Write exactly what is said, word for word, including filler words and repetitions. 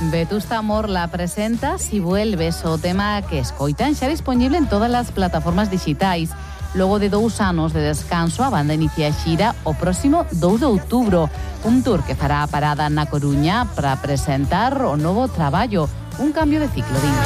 Vetusta Morla presenta Si vuelves, o tema que escoitan xa disponible en todas as plataformas digitais. Logo de dous anos de descanso, a banda inicia a xira o próximo dous de outubro, un tour que fará a parada na Coruña para presentar o novo traballo, un cambio de ciclo.